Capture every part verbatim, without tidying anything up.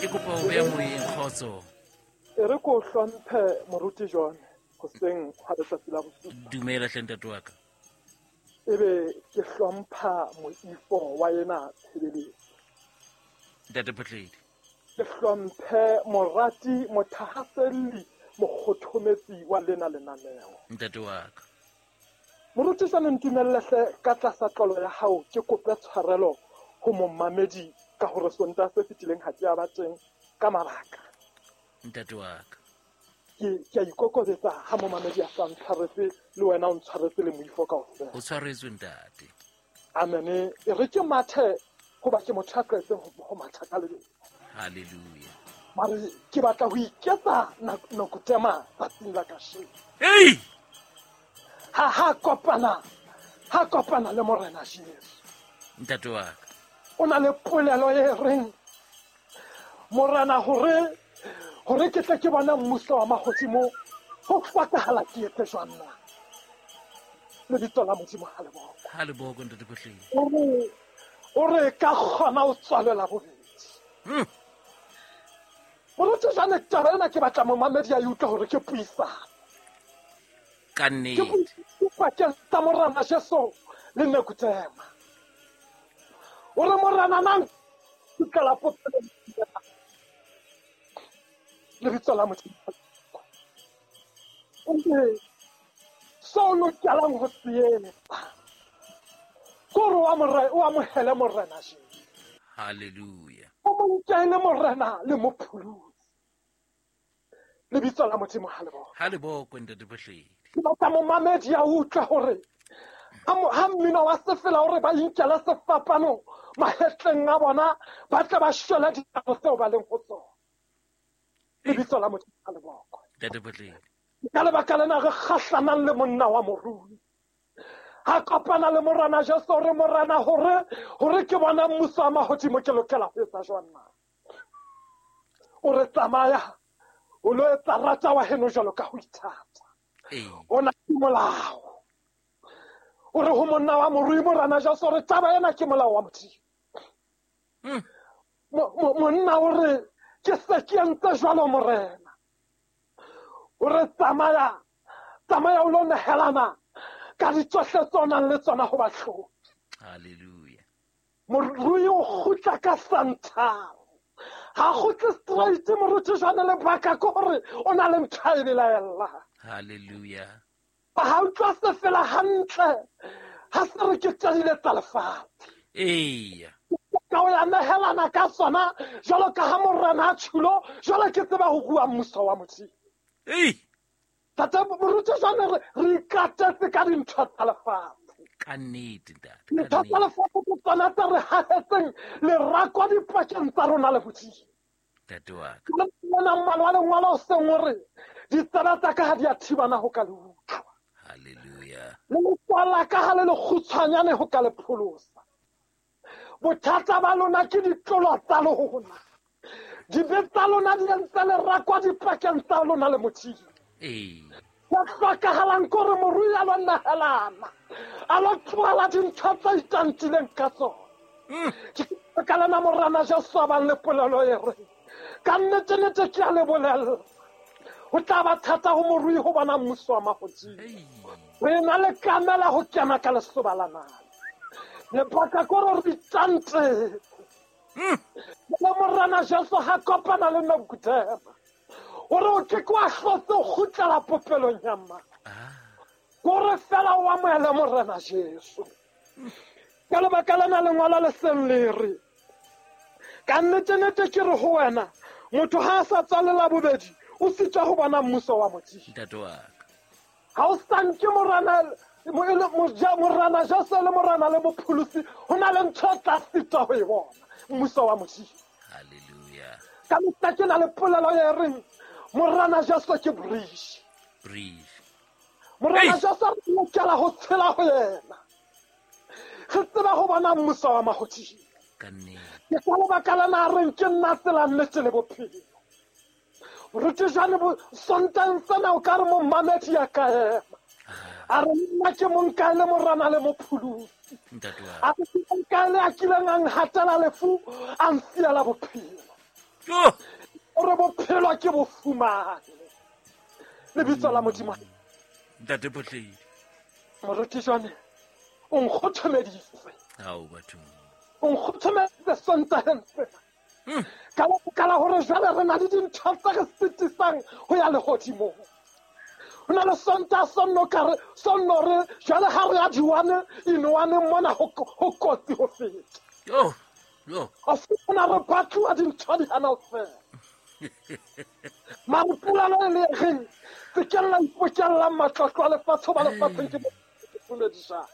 ke kopa o bea moyeng Kgotso. E re ko hlomphe moruti John go seng ga letsatsi la bosupa. Dumela hle ntate wa ka. Ebe ke hlompha moifo wa yena tshebeletso. Ntate Potledi. Ke hlomphe morati mothahaselli mokgothometsi wa lena lenaneo. Ntate wa ka. Moruti John ntumelle ka tlasa tlolo ya hao ke kope tshwarelo ho mommamedi ka hore sonta se fetileng ha ke aba teng ka mabaka. Ntate wa ka. Ke ke a ikokobetsa ha mommamedi a sa ntshwaretse le wena o ntshwaretse le moifo kaofela. O tshwaretswe ntate. Amen. E re ke mathe ho ba ke motho a tletseng ho matha ka lebelo. Hallelujah. Mare ke batla ho iketsa nako tema tsatsing la kasheno. Hey! Ha ha kopana ha kopana le morena Jesu. Ntate wa ka. O na le polelo e reng morena hore hore ke tle ke bona mmuso wa mahodimo ho fatahala ke etse jwana. Le ditso la modimo ha le bona. Ha le boko ntate Potledi. Ore ore ka khona o tswalela bobedi. Hmm. Bona tsana tsarena ke batla mommamedi a utlwa hore ke puisana. Ka nnete. Ke pakeng tsa morena Jesu le Nekutema. Ore morena nang ke la popelo le bitso la modimo. Ore so lo tsalang ho tsietsa. Koro wa morena wa mohele morena Jesu. Hallelujah. O mo ntjele morena le mophulusi. Le bitso la modimo ha le bona. Ha le boko ntate Potledi. Ke batla mommamedi a utlwa hore ha mmino wa sefela hore ba inkela sefapano mahetleng a bona ba tla ba shwela ditaba tseo ba leng ho tsona. Le bitso la modimo ha le boko. Ntate Potledi. Ka lebaka lena re kgahlanang le monna wa morui. Ha kopana le morana Jesu re morana hore hore ke bona mmuso wa mahodimo ke lokela ho etsa jwana. O re tsamaya o lo etsa rata wa heno jalo ka ho ithata. Ee. Ona ke molao. O re ho monna wa morui morana Jesu re taba ena ke molao wa modimo. Hmm. Monna o re ke se ke entse jwalo morena. O re tsamaya tsamaya o lo nehelana ka ditsohle tsona le tsona ho bahlodi. Hallelujah. Morui o khutla ka santha. Ha khutle straight moruti jana le baka ko hore o na le mthaile la yalla. Hallelujah. Ba ha utlwa se fela hantle. Ha se re ke tadile talefa. Ee. Ka o ya nehelana ka sona jalo ka ha morana a tshulo jalo ke tseba ho bua mmuso wa modimo. Ee. Tata moruti jana re ikatetse ka dintho tsa lefatshe. Ka nnete ntate. Ntho tsa lefatshe ke tsona tse re hahetseng lerako dipakeng tsa rona le bodimo. Ntate wa ka. Le bona mmala wa lengwala o seng hore ditsela tsa ka ha di a thibana ho ka le utlwa. Hallelujah. Le kwala ka ha le le khutshwanyane ho ka le pholosa. Bothata ba lona ke ditlolo tsa lona. Dibe tsa lona di entse lerako dipakeng tsa lona le modimo. Ee. Ya hlokahalang kore morui a lo nahelana a lo tloela dintho tse itantileng ka tsona. Ke ka lena morana Jesu a bang le polelo e re ka nnete-nnete ke a le bolella ho tla ba thata ho morui ho bona mmuso wa mahodimo. Re na le kamela ho kena ka lesoba la naha. Lebaka kore re ditante le morana Jesu ha kopana le Nekutema ore o ke kwa hlotse o khutlela popelong ya mma. Kore fela wa moele morena Jesu. Ka lebaka lena lengwala le seng le re ka nnete-nnete ke re ho wena motho ha a sa tsalela bobedi o sitwa ho bona mmuso wa modimo. Ntate wa ka. Ha o sanke morana morana Jesu le morana le mophulusi ho na le ntho tsa sitwa ho e bona mmuso wa modimo. Hallelujah. Ka motla ke na le polelo e reng morana Jesu ke bridge. Breathe. Morana Jesu re lokela ho tshela ho yena. Re tseba ho bona mmuso wa mahodimo. Ka nnete. Ke ka lebaka lena reng ke nna tsela nnete le bophelo. Moruti jane bo sontang sena o ka re mommamedi ya ka ema. A re nna ke monka le morana le mophulusi. Ntate wa A re ke monka le a kileng a nghatela lefu a nsiela bophelo. Yo. ore bophelo ke bo fumane lebitso la modimo Ntate Potledi. moruti jwane o nkgothomeditse Ao batho. o nkgothomeditse sontaheng sena Mm. ka lebaka la hore jwale re na le dintho tse re sitisang ho ya lehodimong ho na le sontaha sonno kare sonno re jwale ha re ya diwane inwane mona ho ho kotsi ho feta Yo. Yo. a fumana re batluwa dintho di hana fela marupulano le reng se ke la ipokella matlotlo a lefatshe ba lefatsheng ke boledisa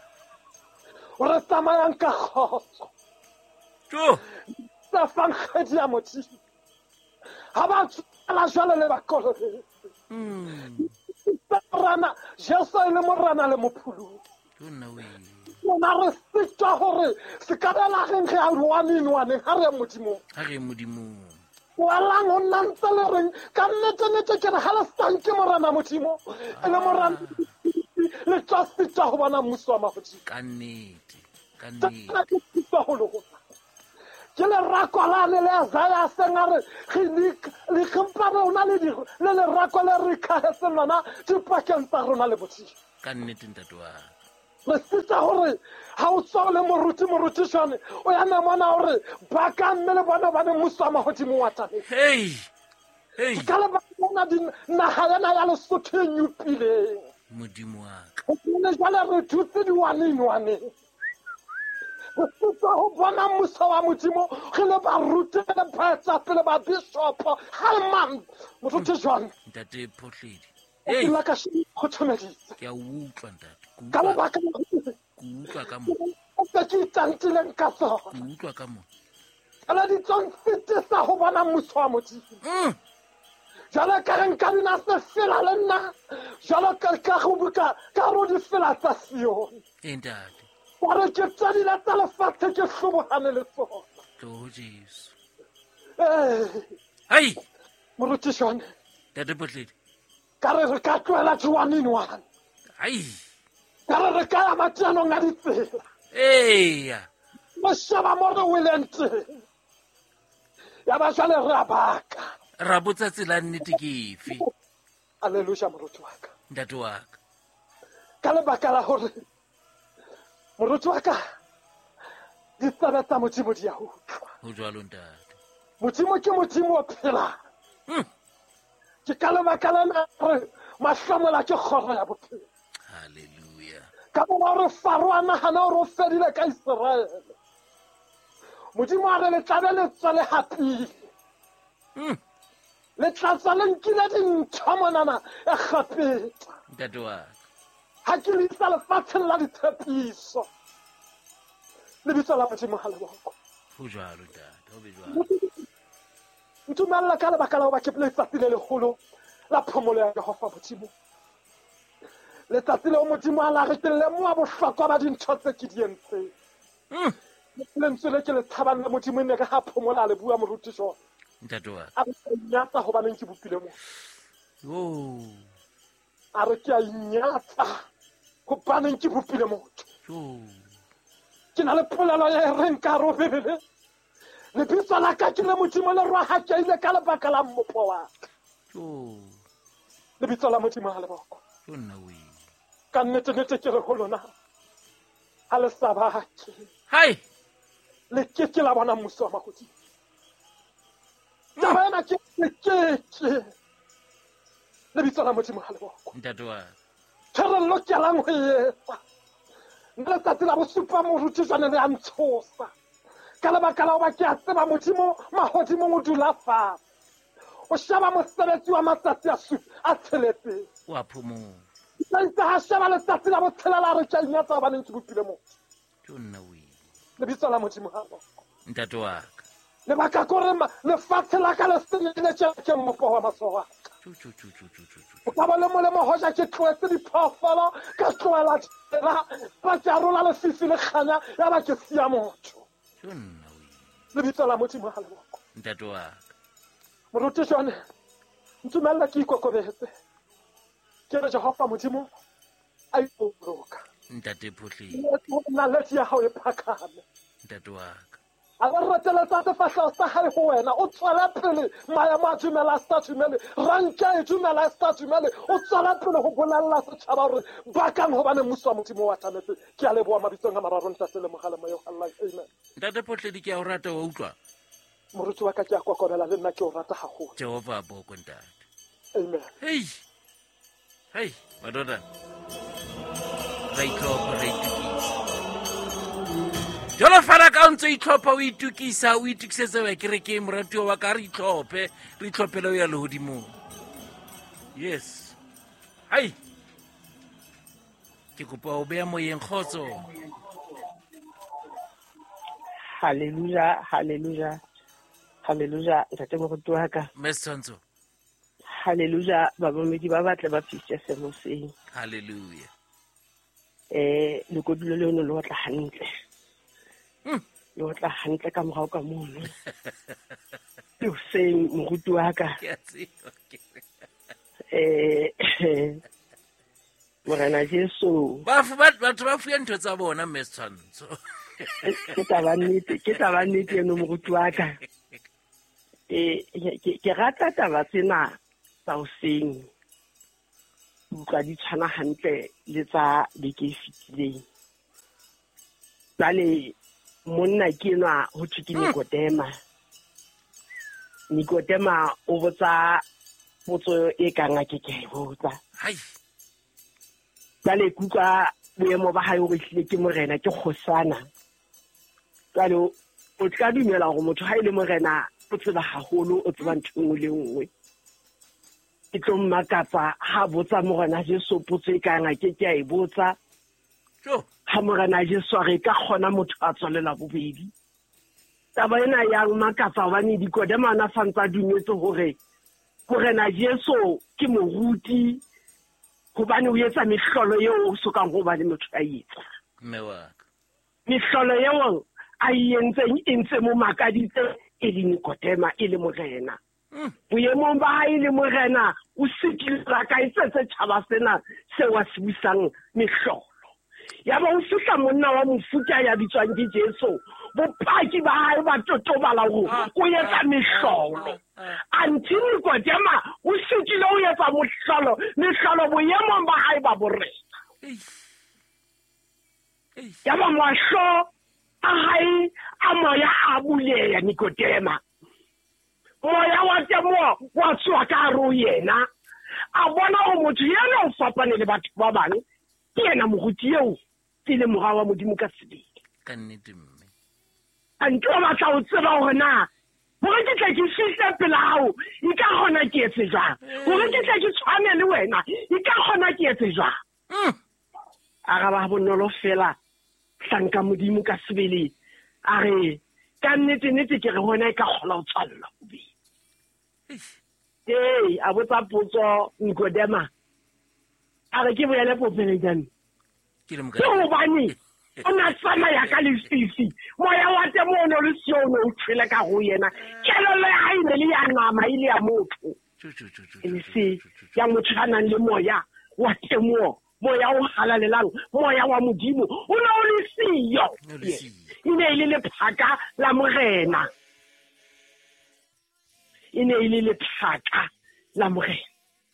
re tsamayang ka kgotso Yo. sa fang kgedi ya modimo ha ba tswela jwale le bakolobetse Mm. rana jesu e le morana le mophologi Yo nna we. rona re sitwa hore se ka bela reng re a one-in-one ha re ya modimong Ha re modimo. walang o nna ntse le reng ka nnete-nnete ke re ha le sanke morana modimo e le morana le tla sitwa ho bona mmuso wa mahodimo Ka nnete. Ka tsena nnete. ke sitwa ho le hona ke lerakwa lane le Isaiah a seng a re le kgempane o na le le lerakwa le re ikahetseng lona dipakeng tsa rona le modimo Ka nnete ntate wa. re sitsa hore ha o tswa le moruti moruti jwane o ya namona hore ba ka mme le bona ba ne mmuso wa mahodimo wa tabeng Hey. Hey. ka lebaka lona naha yana ya lesotho e nyupileng Modimo wa ka. go ne jwale re dutse diwanenwaneng re sitsa ho bona mmuso wa modimo re le baruti le baetapele ba bishopo halman moruti jwane Ntate Potledi. o Hey. dula ka kgothomeditse Ke a utlwa ntate. Ke ka utlwa. lebaka la hore Ke utlwa ka mo. se ke itantileng ka tsona Ke utlwa ka mo. ala di tsong fetisa ho bona mmuso wa modimo Mm. jalo ka re nka dina se fela le nna jalo ka ka go buka ka ro di fela tsa Sione Eh ntate. wa re ke tsadila tsa lefatshe ke hlobohane le tsona Tlo Jesu. eh Hai. moruti jone Ntate Potledi. ka re re ka tloela diwanenwane Hai. ka re re ka ya mateanong a ditsela Eya. mo sheba mo re weleng teng ya ba jale re a baka Ra botsa tsela nnete ke efe? alleluja moruti wa ka Ntate wa ka. ka lebaka la hore moruti wa ka ditsebe tsa modimo di a utlwa Ho jwalo ntate. modimo ke modimo o phelang Mm. ke ka lebaka lena re mahlomola ke kgoro ya bophelo Hallelujah. ka bona re faro a nagana gore o fedile ka Iseraele modimo a re le tlabe le tswa le hapile Mm. le tla tswa le nkile dintho monana e kgapetsa Ntate wa ka. ha ke le isa lefatsheng la ditshepiso lebitso la modimo ha le boko Ho jwalo ntate. Ho be jwalo. ntumella ka lebaka la ho ba ke letsatsi le legolo la phomolo ya Jehova modimo letsatsi leo modimo a la re ke lemoha bohlokwa ba dintho tse ke di entseng Mm. lentswe le ke le tshabang le modimo e ne ke ha phomola a le bua moruti jone Ntate wa ka. a re ke a inyatsa hobaneng ke bopile moo Yo. a re ke a inyatsa hobaneng ke bopile motho Yo. ke na le polelo ya e reng ka robele lebitso la ka ke le modimo le rwa hakeile ka lebaka la mmopo wa ka Yo. lebitso la modimo ha le boko Yo nna we. ka nnete-nnete ke re ho lona ha le sa bake Hai. le ke ke la bona mmuso wa mahodimo taba ena ke lekeke lebitso la modimo ha le boko Ntate wa ka. ke re lokelang ho etsa nna letsatsi la bosupa moruti jwane le a ntshosa ka lebaka la ho ba ke a tseba modimo mahodimong o dula fatshe o sheba mosebetsi wa matsatsi a supa a tsheletseng Wa phomola. sa ntse ha sheba letsatsi la botshelela a re ke a inyatsa hobaneng ke bopile motho Yo nna we. lebitso la modimo ha boko Ntate wa ka. lebaka kore lefatshe la ka le senyehile ke mmopo wa matsoho a ka Chu chu chu chu chu chu. o ka ba le molemo hoja ke tloetse diphoofolo ka tloela tsela ba ke arola lefifi le kganya ya ba ke sia motho Yo nna we. lebitso la modimo ha le boko Ntate wa ka. moruti jone ntumella ke ikokobetse ke re Jehova modimo a iboloka Ntate Potledi. nalete ya hao e phakame Ntate wa ka. a ba reteletsa sefahleho sa hae ho wena o tswela pele maemo a dumela a sta dumele ranka e dumela a sta dumele o tswela pele ho bolella setjhaba hore bakang hobane mmuso wa modimo wa tshwanetse ke a leboha mabitsong a mararo ntate le mogalemo yo Allah amen ntate Potledi ke a o rata wa utlwa moruti wa ka ke a kokolela le nna ke o rata haholo Jehova a boko ntate amen hey hey madoda ra itlhopha ra itukisa jolo fara ka o ntse itlhopha o itukisa o itukisetse wa kere ke moratuwa wa ka re itlhophe re itlhophele o ya lehodimong yes hai ke kopa o beya moyeng kgotso Hallelujah, hallelujah, hallelujah. Ntate moruti wa ka. Mesonzo. Hallelujah, babamedi ba batle ba fihle semoseng. Hallelujah. Eh, le kodulo le ono lo tla hantle. Mm. Lo tla hantle ka morao ka mono. Ke o seng moruti wa ka. Ke a tseba. Eh, Morena Jesu. Ba fu batho ba fuya ntho tsa bona Mesonzo. Ke taba nnete ke taba nnete eno moruti wa ka eh ke rata taba tsena tsa o seng utlwa di tshwana hantle le tsa beke e fetileng bale monna ke nwa ho thiki Nikodema Nikodema o botsa potso e kang a ke ke botsa hai bale kuka boemo ba hae o behlile ke morena ke khosana Kalo o tla dumela gore motho ha ile morena o tseba haholo o tseba ntho nngwe le nngwe ke tlo mmakatsa ha botsa morena Jesu potso e kang a ke ke a e botsa jo ha morena Jesu a re ka kgona motho a tswalela bobedi taba ena ya mmakatsa hobane Nikodema ana fantsa dumetse hore morena Jesu ke moruti hobane o etsa mehlolo eo o sokang go ba le motho a etsa mme wa ka mehlolo eo a yentseng e ntse mo makaditse e le Nikodema e le morena boemong ba hae le morena o sekila ka itsetse tshaba sena se wa se busang mehlolo ya ba o fihla monna wa mofuta ya bitswang ke Jesu bopaki ba hae ba totobala go o etsa mehlolo anti Nikodema o sekile o etsa mohlolo mehlolo boemong ba hae ba borena ya ba mahlo a hae a moya a buleya Nikodema moya wa temo wa tswa ka ro yena a bona o motho yena o fapane le batho ba bang ke yena moruti eo ke le morao wa modimo ka sebele ka nnete mme a ntse ba tla o tseba hore na hore ke tla ke fihle pela hao e ka gona ke etse jwang hore ke tla ke tshwane le wena e ka gona ke etse jwang a ga ba bonolo fela hlanka modimo ka sebele a re ka nnete nnete ke re hona e ka kgola o tswalla bobedi hey a botsa potso Nikodema a re ke boele popelejane ke le ke hobane o na tsamaya ka lefifi moya wa temo o ne le siono o tshwele ka go yena kelelo ya hae ne le ya nama ile ya motho e se ya motho a nang le moya wa temo moya o halalelang moya wa modimo o ne o le siyo e ne ile le phaka la morena e ne ile le phaka la morena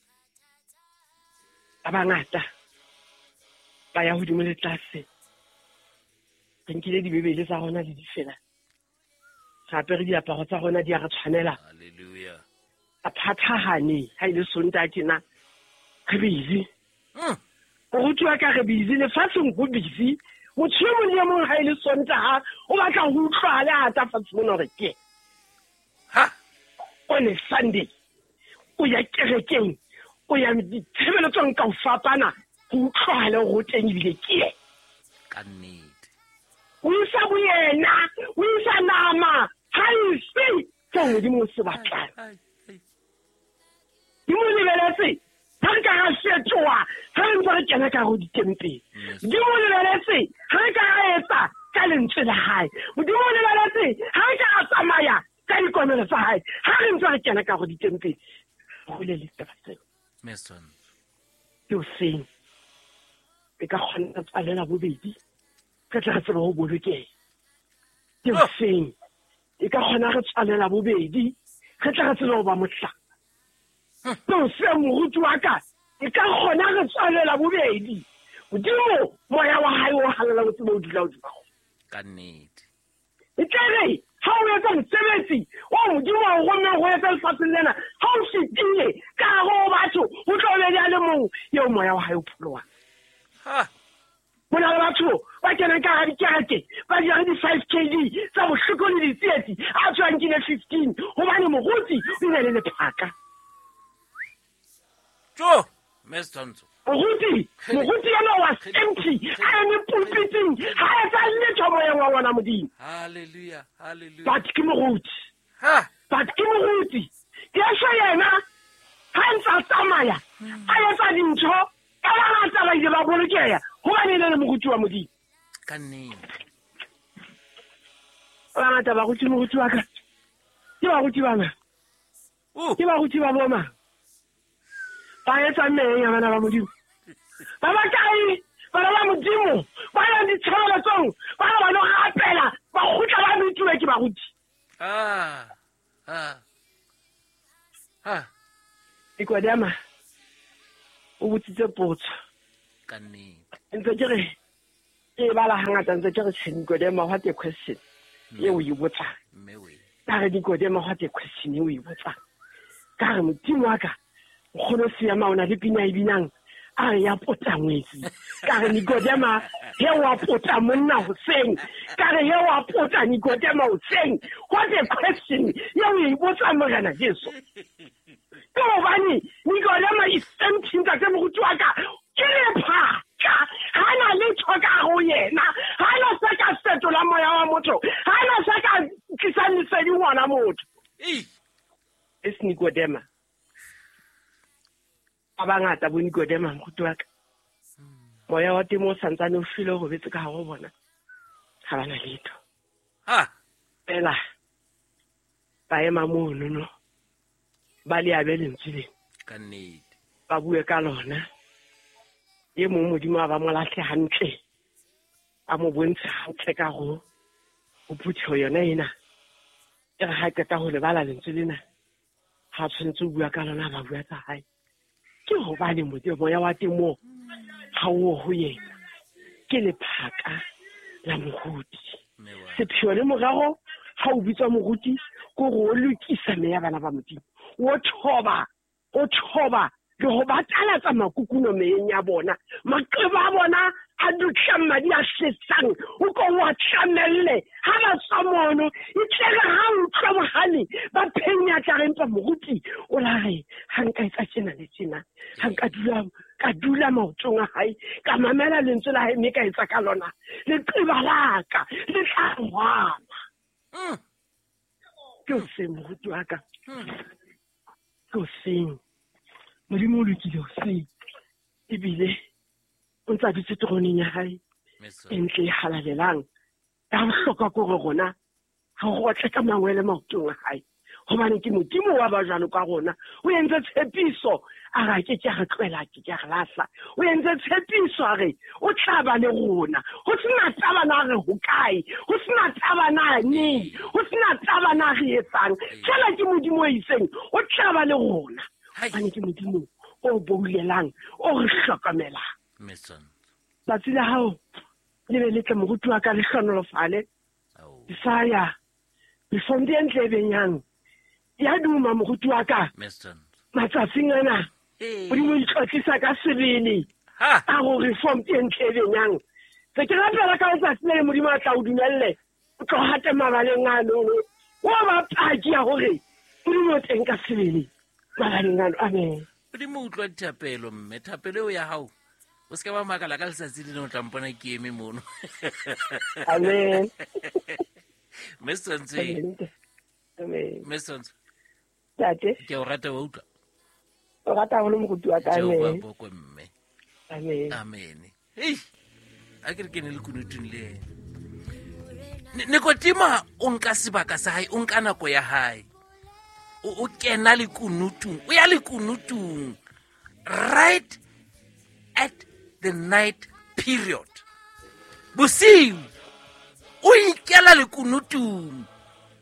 ba bangata ba ya hodimo le tlase re nkile dibebele tsa rona le di fela gape re diaparo tsa rona di a re tshwanela haleluya a phathahane ha ile sonta tjena re busy go tswa ka re busy le fatseng go busy motho mo le mo ha ile sonta ha o batla go utlwala a ta fatseng no re ke ha on a Sunday o ya kerekeng o ya ditshebelo tsong ka o fapana go utlwala go teng ile ke ka nnete o isa boyena o isa nama ha ise tsong di mo se batla di mo lebeletse ha ka ga setwa ha ntse re kena ka go ditempe di mo lebeletse ha ka ga etsa ka lentswe la hae di mo lebeletse ha ka ga tsamaya ka dikomelo tsa hae ha re ntse re kena ka go ditempe go le le tse Mason yo seng e ka kgona tsalela bobedi ka tla tsela go boloke yo seng e ka kgona re tshwalela bobedi re tla re tsela go ba motlha no se moruti wa ka e ka kgona re tshwalela bobedi modimo moya wa hae o halela go tseba o dula o dula go ka nnete e tlere ha o etsa mosebetsi o modimo o gome go etsa lefatsheng lena ha o fetile ka go batho o tlo be le mong yo moya wa hae o pholoa ha bona le batho ba kena ka ga dikereke ba dira di-five k g tsa bohloko le ditsietsi a tswang ke le fifteen gobane moruti o na le lephaka jo mestonzo moruti moruti yena wa empty a eme pulpiting ga etsa letho moyeng wa ngwana modimo haleluya haleluya but ke moruti ha but ke moruti yeso yena ga ntse a tsamaya a etsa dintho ka bangata ba ile ba bolokeya gobane e ne le moruti wa modimo ka nnete ba bangata ba ruti moruti wa ka ke ba ruti ba mang ke ba ruti ba boma ba etsa meng ya bana ba modimo ba ba kae bana ba modimo ba ya ditshebeletsong ba ba no rapela ba khutla ba mituwe ke ba ruti ah ah ah ikodema o botsitse potso ka nnete ntse ke re e bala hangata ntse ke re Nikodema what a question ye o e botsa mme we ka re Nikodema what a question ye o e botsa ka re modimo wa ka o kgone se ya maona le pina e binang a re ya pota ngwetsi ka re Nikodema he wa pota monna hoseng ka re he wa pota Nikodema hoseng what a question ye o e botsa morena Jesu ke bobane Nikodema is empty ntate moruti wa ka ke le phaka hana le tshoka go yena hana se ka setola moya wa motho hana se ka kisanyisa di ngwana motho eh es Nikodema abangata bo Nikodema moruti wa ka moya wa temo santsane o file go betse ka go bona ga bana letho ha ela ba ema mo no ba le abelentsile ka nnete ba bue ka lona ye mo modimo a ba mo lahle hantle a mo bontsha hantle ka go o putho yona ena e re ha keta go le bala lentswe lena ha tshwantse o bua ka lona ba bua tsa hae ke go ba le modimo ya wa temo ha o ho yena ke le phaka la moruti se phio le morago ha o bitswa moruti go go lokisa me ya bana ba modimo o thoba o thoba le go batala tsa makukuno meng ya bona maqeba a bona a dutla madi a setsang o ko wa tlamelle ha ba tsamono e tsela ha o tsamogane ba phenya tla re mpa moruti o la re ha nka etsa tsena le tsena ha nka dula ka dula maotong a hae ka mamela lentswe la hae mme ka etsa ka lona le qeba laka le tla ngwana ke o se moruti wa ka ke o seng modimo o lokile o seng ebile o ntse a dutse toroneng ya hae e ntle e halalelang ya bohlokwa kore rona ga go gotle ka mangwele maotong a hae gobane ke modimo wa ba jalo ka rona o entse tshepiso a ga ke ke re tloela ke ke re lahla o entse tshepiso a re o tla ba le rona go sena tabana re ho kae go sena tabana ni go sena tabana re etsang tsela ke modimo o iseng o tla ba le rona ane ke modimo o boulelang o re hlokomelang meson tsatsi la hao le be le tle moruti wa ka le hlonolofale Isaya before the entlebeng yang ya duma moruti wa ka meson matsatsing ana o di mo itlhotlisa ka sebele ha a go reform the entlebeng yang se ke rapela ka tsatsi le modimo a tla o dumelle o tlo hate mabaleng a lolo wa ba paki ya gore o di mo teng ka sebele mabaleng a amen o di mo utlwa thapelo mme thapelo ya hao o se ka ba makala ka letsatsi le no tlampona ke eme mono amen meson amen meson tate ke o rata wa utlwa o rata go le moruti wa ka Jehova amen boko mme amen amen hey a ke re ke ne le kunutun le Nikodima o nka sebaka sa hae o nka nako ya hae o kena le kunutun o ya le kunutun right at the night period bosiu o ikela le kunutun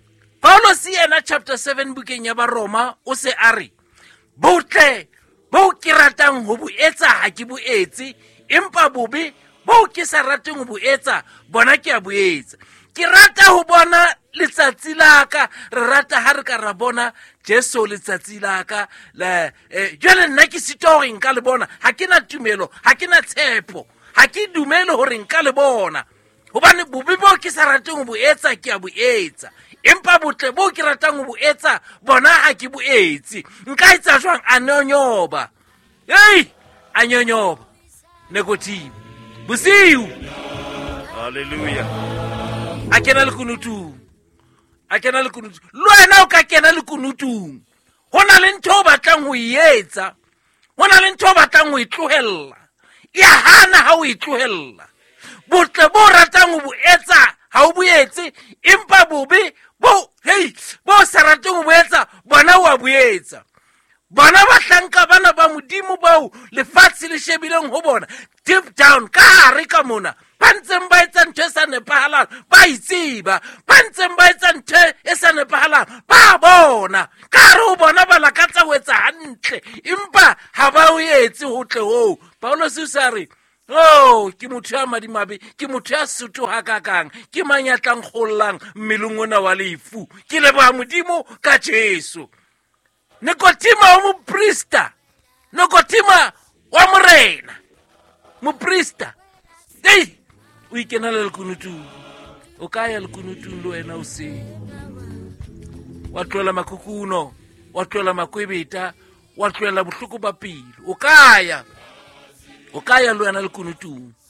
Paulos yena chapter seven bukeng ya Baroma o se a re, botle bo ke ratang ho bo etsa ha ke bo etse, empa bobe bo ke sa rateng ho bo etsa bona ke a bo etsa. Ke rata ho bona letsatsi la ka, re rata ha re ka ra bona Jesu letsatsi la ka, le jwale nna ke sito hore nka le bona, ha ke na tumelo, ha ke na tshepo, ha ke dumele hore nka le bona. Hobane bobe bo ke sa rateng ho bo etsa ke a bo etsa, empa botle bo ke ratang ho bo etsa bona ha ke bo etse. Nka etsa jwang? A nyonyoba, hey, a nyonyoba negotime bosiu. Hallelujah. A kena le kunutung, a kena le kunutung. Le wena o ka kena le kunutung, ho na le ntho o batlang ho e etsa, ho na le ntho o batlang ho e tlohella, ya hana ha o e tlohella. Botle bo ratang ho bo etsa ha o bo etse, empa bobe bo hey bo sa rateng ho bo etsa bona wa bo etsa. Bona ba hlanka bana ba modimo bao lefatshe le shebileng ho bona deep down ka hare ka mona, ba ntseng ba etsa ntho e sa nepahalang, ba itseba. Ba ntseng ba etsa ntho e sa nepahalang, ba bona ka hare ho bona ba lakatsa ho etsa hantle, empa ha ba o etse hotle ho. Paulos o sa re, oh, ke motho ya madimabe, ke motho ya sutu hakakang, ke manyatlang kgollang mmeleng ona wa lefu, ke leboha modimo ka Jesu. Nikodima wa moprista, Nikodima wa morena, moprista. Hey, o ikenela le kunutung, o kaya le kunutung le wena o se. Wa tloela makukuno, wa tloela makwebeta, wa tloela bohloko ba pelo. O kaya, o kaya le wena le kunutung.